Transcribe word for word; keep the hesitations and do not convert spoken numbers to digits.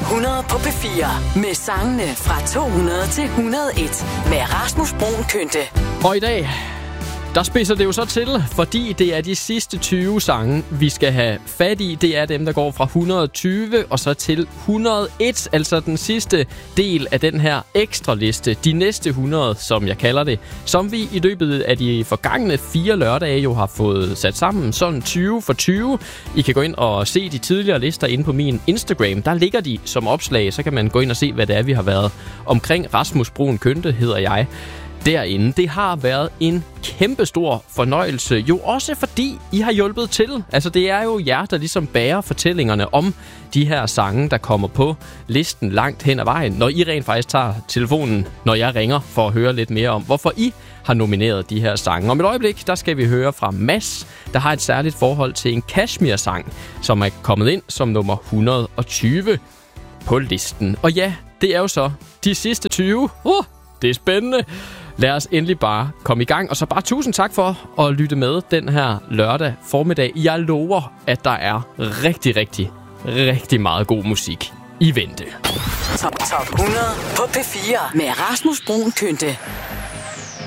hundrede på P fire. Med sangene fra to hundrede til et hundrede og en. Med Rasmus Bruun Kynte. Og i dag, der spidser det jo så til, fordi det er de sidste tyve sange, vi skal have fat i. Det er dem, der går fra et hundrede og tyve og så til et hundrede og en. Altså den sidste del af den her ekstra liste. De næste hundrede, som jeg kalder det. Som vi i løbet af de forgangne fire lørdage jo har fået sat sammen. Sådan tyve for tyve. I kan gå ind og se de tidligere lister inde på min Instagram. Der ligger de som opslag. Så kan man gå ind og se, hvad det er, vi har været omkring. Rasmus Bruun Kynte hedder jeg derinde. Det har været en kæmpestor fornøjelse, jo også fordi I har hjulpet til. Altså det er jo jer, der ligesom bærer fortællingerne om de her sange, der kommer på listen langt hen ad vejen, når I rent faktisk tager telefonen, når jeg ringer, for at høre lidt mere om, hvorfor I har nomineret de her sange. Om et øjeblik, der skal vi høre fra Mads, der har et særligt forhold til en Kashmir-sang, som er kommet ind som nummer et hundrede og tyve på listen. Og ja, det er jo så de sidste tyve. Uh, det er spændende. Lad os endelig bare komme i gang. Og så bare tusind tak for at lytte med den her lørdag formiddag. Jeg lover, at der er rigtig, rigtig, rigtig meget god musik i vente. Top, top hundrede på P fire med Rasmus Bruun Kynte.